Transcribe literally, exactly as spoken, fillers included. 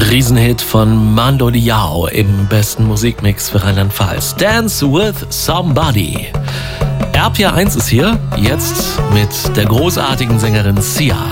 Riesenhit von Mando Diao im besten Musikmix für Rheinland-Pfalz. Dance with Somebody. R P R eins ist hier, jetzt mit der großartigen Sängerin Sia.